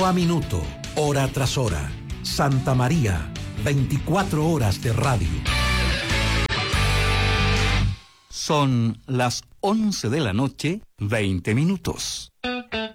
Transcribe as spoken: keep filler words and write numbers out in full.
Minuto a minuto, hora tras hora. Santa María, veinticuatro horas de radio. Son las once de la noche, veinte minutos.